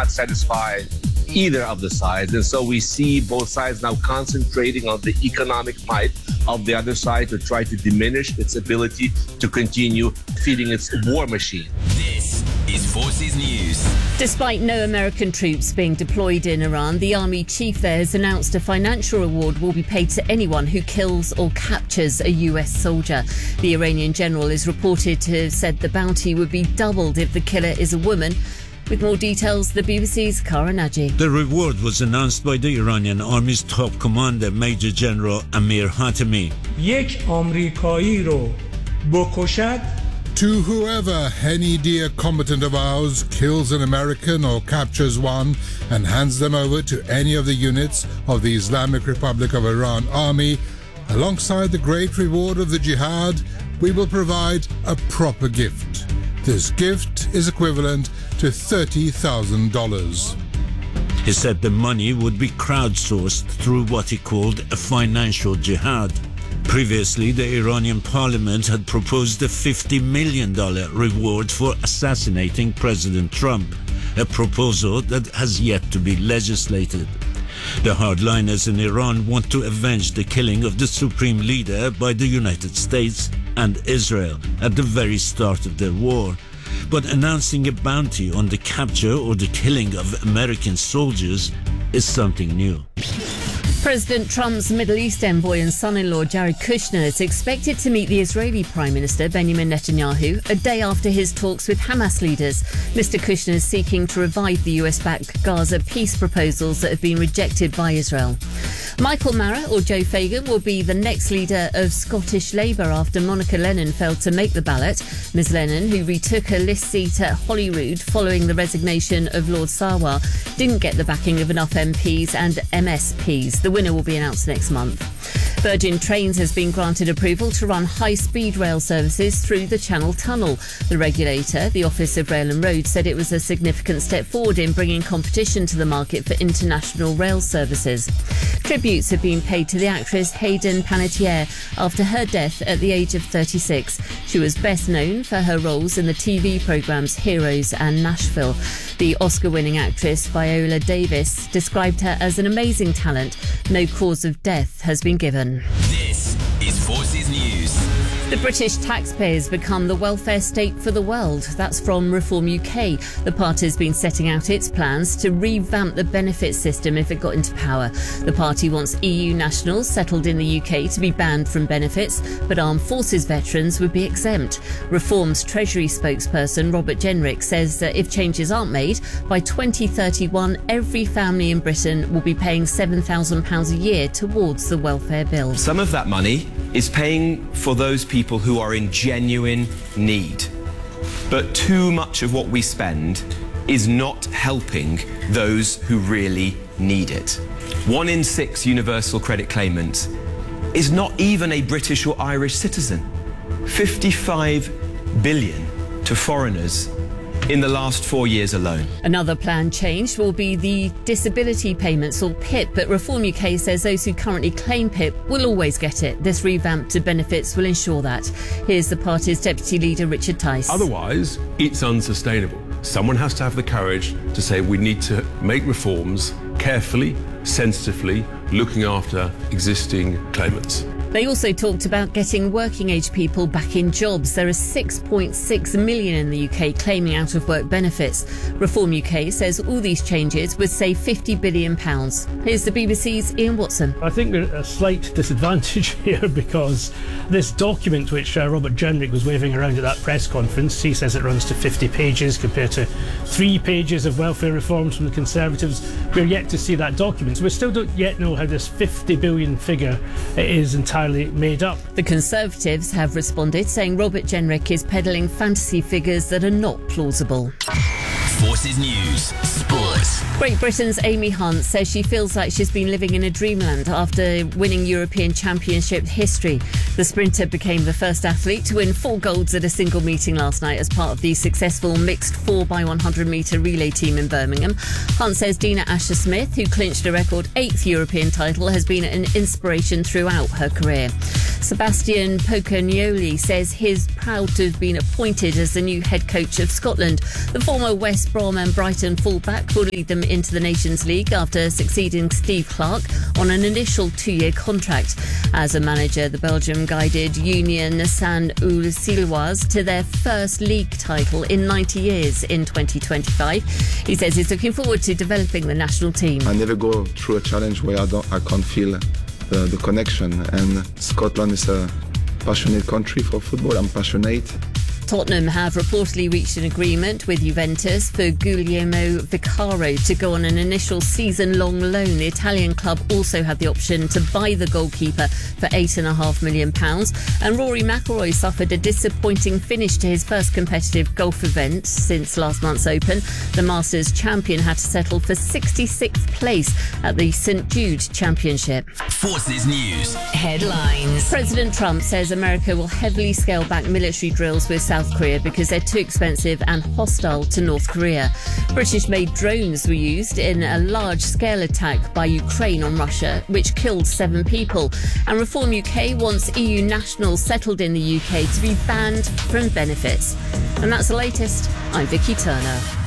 not satisfy either of the sides. And so we see both sides now concentrating on the economic might of the other side to try to diminish its ability to continue feeding its war machine. This is Forces News. Despite no American troops being deployed in Iran, the army chief there has announced a financial reward will be paid to anyone who kills or captures a US soldier. The Iranian general is reported to have said the bounty would be doubled if the killer is a woman. With more details, the BBC's Kara Naji. The reward was announced by the Iranian Army's top commander, Major General Amir Hatami. یک آمریکایی رو بکشد. To whoever any dear combatant of ours kills an American or captures one and hands them over to any of the units of the Islamic Republic of Iran Army, alongside the great reward of the jihad, we will provide a proper gift. This gift is equivalent to $30,000. He said the money would be crowdsourced through what he called a financial jihad. Previously, the Iranian parliament had proposed a $50 million reward for assassinating President Trump, a proposal that has yet to be legislated. The hardliners in Iran want to avenge the killing of the supreme leader by the United States and Israel at the very start of their war. But announcing a bounty on the capture or the killing of American soldiers is something new. President Trump's Middle East envoy and son-in-law Jared Kushner is expected to meet the Israeli Prime Minister Benjamin Netanyahu a day after his talks with Hamas leaders. Mr. Kushner is seeking to revive the US-backed Gaza peace proposals that have been rejected by Israel. Michael Marra, or Joe Fagan, will be the next leader of Scottish Labour after Monica Lennon failed to make the ballot. Ms Lennon, who retook her list seat at Holyrood following the resignation of Lord Sarwar, didn't get the backing of enough MPs and MSPs. The winner will be announced next month. Virgin Trains has been granted approval to run high-speed rail services through the Channel Tunnel. The regulator, the Office of Rail and Road, said it was a significant step forward in bringing competition to the market for international rail services. Tributes have been paid to the actress Hayden Panettiere after her death at the age of 36. She was best known for her roles in the TV programmes Heroes and Nashville. The Oscar-winning actress Viola Davis described her as an amazing talent. No cause of death has been given. This is Forces News. The British taxpayers become the welfare state for the world. That's from Reform UK. The party has been setting out its plans to revamp the benefit system if it got into power. The party wants EU nationals settled in the UK to be banned from benefits, but armed forces veterans would be exempt. Reform's Treasury spokesperson Robert Jenrick says that if changes aren't made, by 2031 every family in Britain will be paying £7,000 a year towards the welfare bill. Some of that money is paying for those people who are in genuine need. But too much of what we spend is not helping those who really need it. 1 in 6 universal credit claimants is not even a British or Irish citizen. 55 billion to foreigners in the last 4 years alone. Another planned change will be the disability payments, or PIP, but Reform UK says those who currently claim PIP will always get it. This revamp to benefits will ensure that. Here's the party's deputy leader Richard Tice. Otherwise, it's unsustainable. Someone has to have the courage to say we need to make reforms carefully, sensitively, looking after existing claimants. They also talked about getting working-age people back in jobs. There are 6.6 million in the UK claiming out-of-work benefits. Reform UK says all these changes would save £50 billion. Here's the BBC's Ian Watson. I think we're at a slight disadvantage here because this document which Robert Jenrick was waving around at that press conference, he says it runs to 50 pages compared to 3 pages of welfare reforms from the Conservatives. We're yet to see that document. So we still don't yet know how this 50 billion figure is entirely made up. The Conservatives have responded, saying Robert Jenrick is peddling fantasy figures that are not plausible. Forces News Sports. Great Britain's Amy Hunt says she feels like she's been living in a dreamland after winning European Championship history. The sprinter became the first athlete to win 4 golds at a single meeting last night as part of the successful mixed 4x100 metre relay team in Birmingham. Hunt says Dina Asher-Smith, who clinched a record 8th European title, has been an inspiration throughout her career. Sebastian Pocognoli says he's proud to have been appointed as the new head coach of Scotland. The former West Brom and Brighton fullback will lead them into the Nations League after succeeding Steve Clarke on an initial 2-year contract. As a manager, the Belgium guided Union Saint-Ulcilloise to their first league title in 90 years in 2025. He says he's looking forward to developing the national team. I never go through a challenge where I can't feel the connection, and Scotland is a passionate country for football. I'm passionate. Tottenham have reportedly reached an agreement with Juventus for Guglielmo Viccaro to go on an initial season-long loan. The Italian club also have the option to buy the goalkeeper for £8.5 million. And Rory McIlroy suffered a disappointing finish to his first competitive golf event since last month's Open. The Masters champion had to settle for 66th place at the St Jude Championship. Forces News. Headlines. President Trump says America will heavily scale back military drills with South Korea because they're too expensive and hostile to North Korea. British-made drones were used in a large-scale attack by Ukraine on Russia, which killed 7 people. And Reform UK wants EU nationals settled in the UK to be banned from benefits. And that's the latest. I'm Vicky Turner.